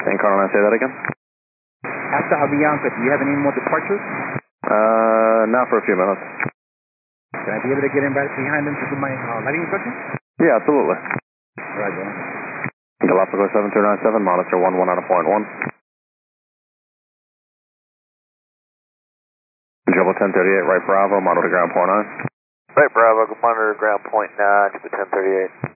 Incarnate 9, say that again? After Avianca, do you have any more departures? Not for a few minutes. Can I be able to get in right behind them to do my lighting instructions? Yeah, absolutely. Roger. Galapagos 7297, monitor 11 out of point 1. Jumbo 1038, right Bravo, monitor ground point 9. Right Bravo, monitor ground point 9 to the 1038.